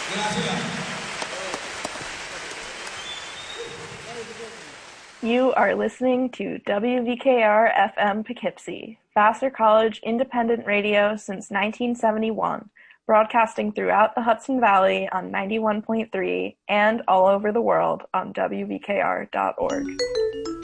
You are listening to WVKR-FM Poughkeepsie, Vassar College independent radio since 1971, broadcasting throughout the Hudson Valley on 91.3 and all over the world on WVKR.org.